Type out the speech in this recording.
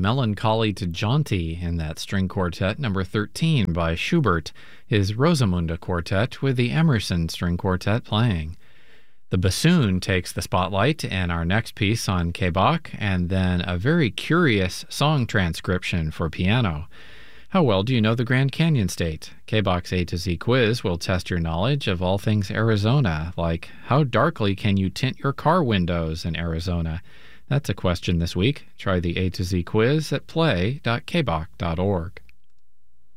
Melancholy to Jaunty in that string quartet number 13 by Schubert, his Rosamunde quartet with the Emerson String Quartet playing. The bassoon takes the spotlight in our next piece on K-Bach, and then a very curious song transcription for piano. How well do you know the Grand Canyon State? K-Bach's A to Z quiz will test your knowledge of all things Arizona, like how darkly can you tint your car windows in Arizona? That's a question this week. Try the A to Z quiz at play.kbach.org.